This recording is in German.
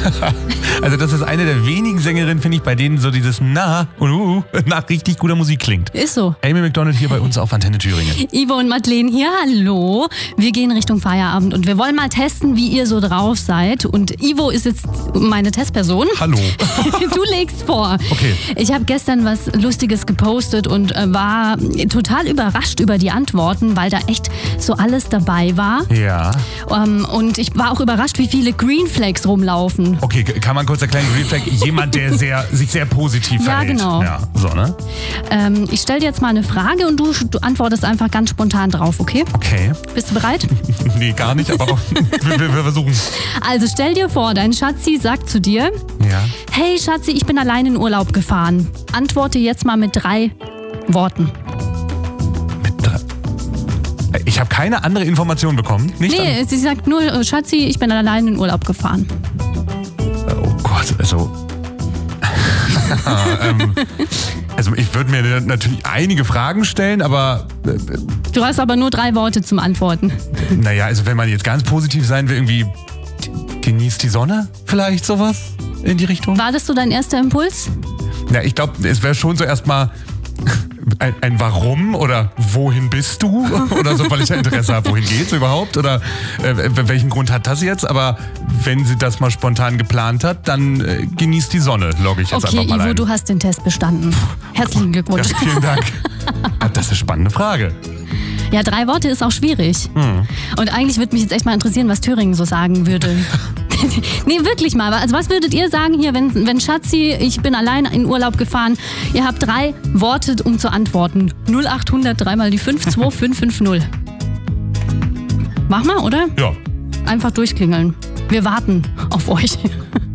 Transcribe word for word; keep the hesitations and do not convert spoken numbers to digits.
Also das ist eine der wenigen Sängerinnen, finde ich, bei denen so dieses Na und Uh nach richtig guter Musik klingt. Ist so. Amy Macdonald hier bei uns auf Antenne Thüringen. Ivo und Madeleine hier, hallo. Wir gehen Richtung Feierabend und wir wollen mal testen, wie ihr so drauf seid. Und Ivo ist jetzt meine Testperson. Hallo. Du legst vor. Okay. Ich habe gestern was Lustiges gepostet und äh, war total überrascht über die Antworten, weil da echt so alles dabei war. Ja. Ähm, und ich war auch überrascht, wie viele Green Flags rumlaufen. Okay, kann man kurz erklären, Green Flag, jemand, der sehr, sich sehr positiv Ja, verhält. genau. Ja, so, ne? Ähm, ich stelle dir jetzt mal eine Frage und du, du antwortest einfach ganz spontan drauf, okay? Okay. Bist du bereit? Nee, gar nicht, aber auch, wir, wir, wir versuchen. Also stell dir vor, dein Schatzi sagt zu dir, Ja. hey Schatzi, ich bin allein in Urlaub gefahren. Antworte jetzt mal mit drei Worten. Mit drei. Ich habe keine andere Information bekommen. Nicht Nee, sie sagt nur, äh, Schatzi, ich bin allein in Urlaub gefahren. An, oh Gott, also... ähm, also ich würde mir natürlich einige Fragen stellen, aber... Äh, Du hast aber nur drei Worte zum Antworten. naja, also wenn man jetzt ganz positiv sein will, irgendwie... Genießt die Sonne? Vielleicht sowas in die Richtung? War das so dein erster Impuls? Ja, ich glaube, es wäre schon so erstmal ein, ein Warum oder wohin bist du? Oder so, weil ich ja Interesse habe, wohin geht's überhaupt? Oder äh, welchen Grund hat das jetzt? Aber wenn sie das mal spontan geplant hat, dann äh, genießt die Sonne, logge ich jetzt Okay, einfach mal Ivo, ein. du hast den Test bestanden. Herzlichen Glückwunsch. Ja, vielen Dank. Ja, das ist eine spannende Frage. Ja, drei Worte ist auch schwierig. Hm. Und eigentlich würde mich jetzt echt mal interessieren, was Thüringen so sagen würde. Nee, wirklich mal. Also was würdet ihr sagen hier, wenn, wenn Schatzi, ich bin allein in Urlaub gefahren, ihr habt drei Worte, um zu antworten. null acht hundert, dreimal die fünf, zwei fünf fünf null. Mach mal, oder? Ja. Einfach durchklingeln. Wir warten auf euch.